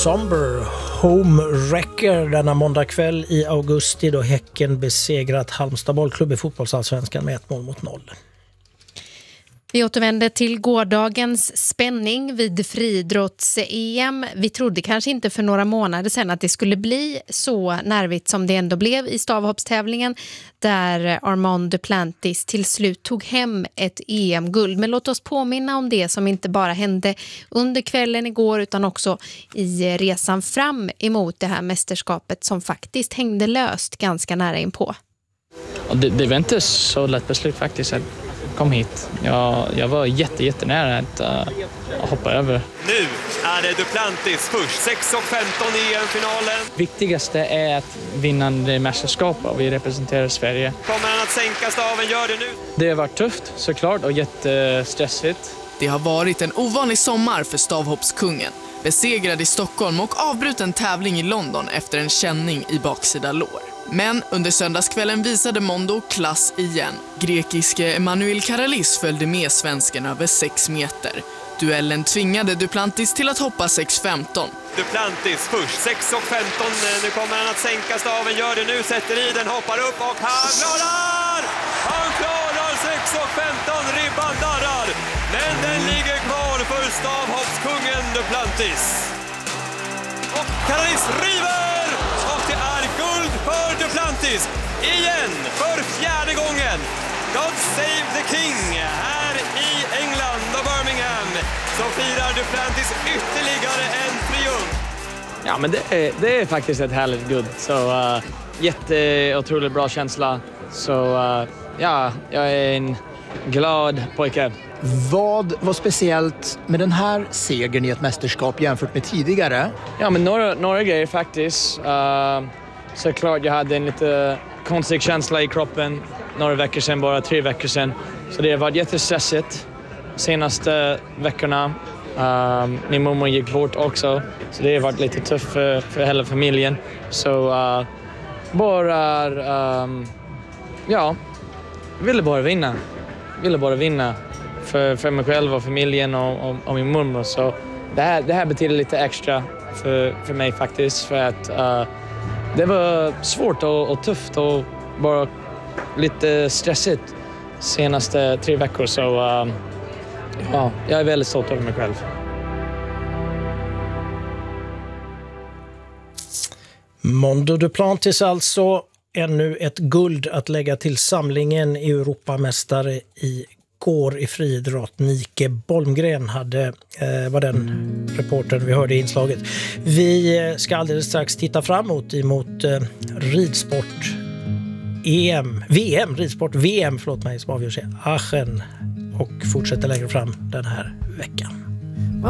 Somber Home Wrecker denna måndagkväll i augusti då Häcken besegrat Halmstad bollklubb i fotbollsallsvenskan med 1-0. Vi återvänder till gårdagens spänning vid friidrotts-EM. Vi trodde kanske inte för några månader sedan att det skulle bli så nervigt som det ändå blev i stavhoppstävlingen där Armand Duplantis till slut tog hem ett EM-guld. Men låt oss påminna om det som inte bara hände under kvällen igår utan också i resan fram emot det här mästerskapet som faktiskt hängde löst ganska nära inpå. Det var inte så lätt beslut faktiskt. Kom hit. Jag var jättenära att hoppa över. Nu är det Duplantis först. 6:15 i EM-finalen. Viktigaste är att vinna det mästerskapet och vi representerar Sverige. Kommer han att sänka staven? Gör det nu. Det har varit tufft såklart och jättestressigt. Det har varit en ovanlig sommar för stavhoppskungen. Besegrad i Stockholm och avbruten tävling i London efter en känning i baksida lår. Men under söndagskvällen visade Mondo klass igen. Grekiske Emanuel Karalis följde med svensken över 6 meter. Duellen tvingade Duplantis till att hoppa 6:15. Duplantis först, 6:15. Nu kommer han att sänka staven, gör det nu, sätter i den, hoppar upp och han klarar! Han klarar 6:15, ribban darrar. Men den ligger kvar för stavhoppskungen Duplantis. Och Karalis river! Och det är guld för Duplantis. Igen, för 4:e gången. God save the king. Här i England och Birmingham så firar Duplantis ytterligare en triumf. Ja, men det är faktiskt ett härligt guld. Så otroligt bra känsla. Så ja, jag är en glad pojke. Vad var speciellt med den här segern i ett mästerskap jämfört med tidigare? Ja, men några grejer faktiskt. Såklart jag hade en lite konstig känsla i kroppen några veckor sedan, bara 3 veckor sedan. Så det har varit jättestressigt senaste veckorna. Min mamma gick bort också, så det har varit lite tufft för hela familjen. Så jag ville bara vinna för mig själv och familjen och min mormor. Så det här betyder lite extra för mig faktiskt, för att det var svårt och tufft och bara lite stressigt senaste 3 veckor. Så jag är väldigt stolt över mig själv. Mondo Duplantis alltså, ännu ett guld att lägga till samlingen. Europamästare i går i friidrott. Nike Bolmgren var den reportern vi hörde i inslaget. Vi ska alldeles strax titta framåt emot ridsport VM som avgörs i Aachen och fortsätter längre fram den här veckan.